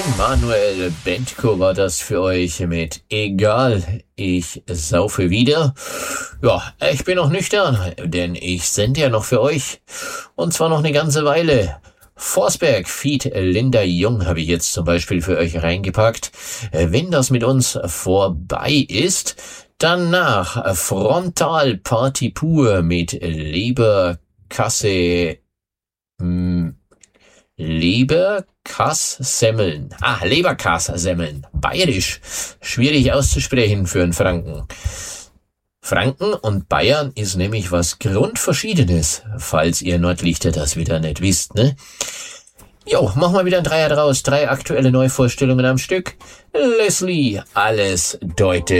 Manuel Bentko war das für euch mit Egal, ich saufe wieder. Ja, ich bin noch nüchtern, denn ich sende ja noch für euch. Und zwar noch eine ganze Weile. Forsberg feat. Linda Jung habe ich jetzt zum Beispiel für euch reingepackt. Wenn das mit uns vorbei ist, danach Frontal Party pur mit Leberkasse... Leberkass-Semmeln. Leberkass-Semmeln. Bayerisch. Schwierig auszusprechen für einen Franken. Franken und Bayern ist nämlich was Grundverschiedenes, falls ihr Nordlichter das wieder nicht wisst, ne? Jo, machen wir wieder ein Dreier draus. 3 aktuelle Neuvorstellungen am Stück. Leslie, alles Deute.